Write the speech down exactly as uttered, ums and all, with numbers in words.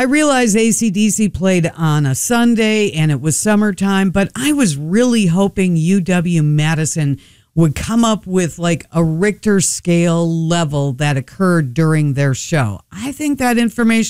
I realize A C D C played on a Sunday and it was summertime, but I was really hoping U W-Madison would come up with like a Richter scale level that occurred during their show. I think that information